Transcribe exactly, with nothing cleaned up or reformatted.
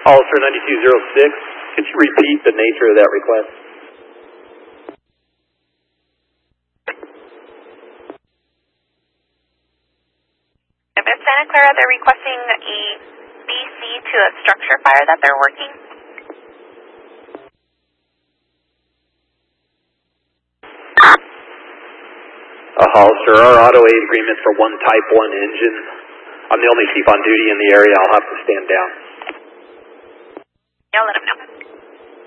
Hollister ninety-two oh six, could you repeat the nature of that request? If it's Santa Clara, they're requesting a B C to a structure fire that they're working. Uh, Hollister, our auto aid agreement for one type one engine. I'm the only chief on duty in the area. I'll have to stand down. Yeah, let them know.